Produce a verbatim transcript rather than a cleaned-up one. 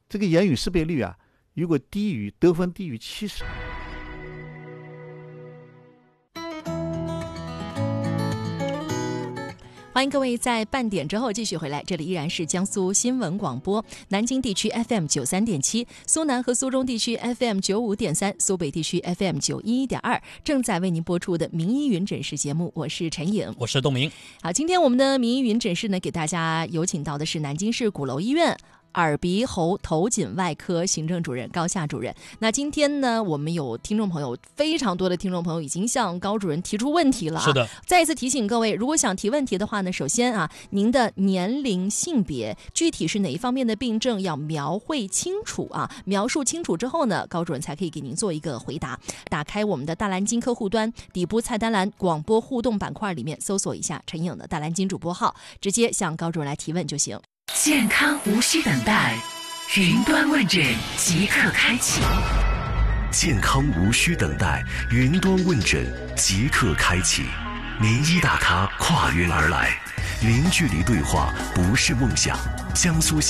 这个言语识别率啊，如果低于得分低于七十。 欢迎各位在半点之后继续回来，这里依然是江苏新闻广播，南京地区 F M 九十三点七，苏南和苏中地区 F M 九十五点三，苏北地区 F M 九十一点二，正在为您播出的名医云诊室节目，我是陈颖， 我是东明。 好，今天我们的名医云诊室呢，给大家有请到的是南京市鼓楼医院耳鼻喉头颈外科行政主任高夏主任。那今天呢，我们有听众朋友，非常多的听众朋友已经向高主任提出问题了、啊。 是的， 再一次提醒各位，如果想提问题的话呢，首先啊，您的年龄、性别，具体是哪一方面的病症要描绘清楚啊，描述清楚之后呢，高主任才可以给您做一个回答。打开我们的大蓝鲸客户端，底部菜单栏广播互动板块里面搜索一下陈颖的大蓝鲸主播号，直接向高主任来提问就行。 健康无需等待，云端问诊即刻开启。 健康无需等待，云端问诊即刻开启。名医大咖跨云而来，零距离对话不是梦想。江苏